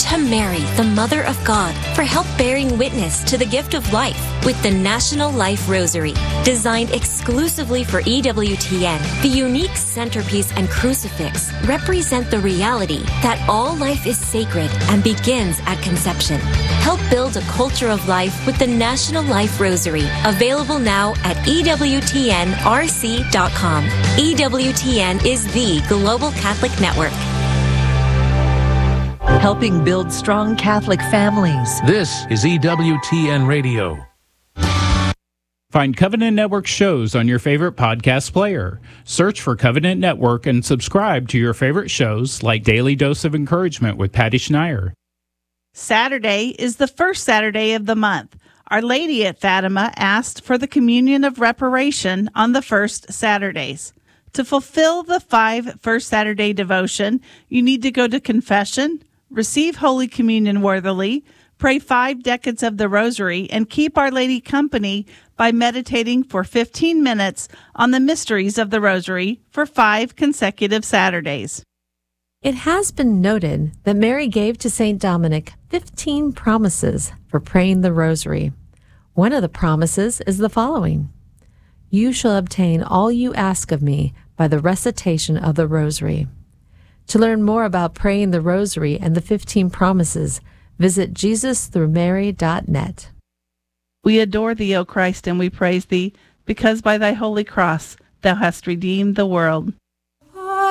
to Mary, the Mother of God, for help bearing witness to the gift of life with the National Life Rosary. Designed exclusively for EWTN, the unique centerpiece and crucifix represent the reality that all life is sacred and begins at conception. Help build a culture of life with the National Life Rosary, available now at EWTNRC.com. EWTN is the Global Catholic Network. Helping build strong Catholic families. This is EWTN Radio. Find Covenant Network shows on your favorite podcast player. Search for Covenant Network and subscribe to your favorite shows like Daily Dose of Encouragement with Patty Schneier. Saturday is the first Saturday of the month. Our Lady at Fatima asked for the communion of reparation on the first Saturdays. To fulfill the 5 First Saturday devotion, you need to go to confession, receive Holy Communion worthily, pray 5 decades of the Rosary, and keep Our Lady company by meditating for 15 minutes on the mysteries of the Rosary for 5 consecutive Saturdays. It has been noted that Mary gave to St. Dominic 15 promises for praying the Rosary. One of the promises is the following: "You shall obtain all you ask of me by the recitation of the Rosary." To learn more about praying the Rosary and the 15 promises, visit JesusThroughMary.net. We adore thee, O Christ, and we praise thee, because by thy holy cross thou hast redeemed the world.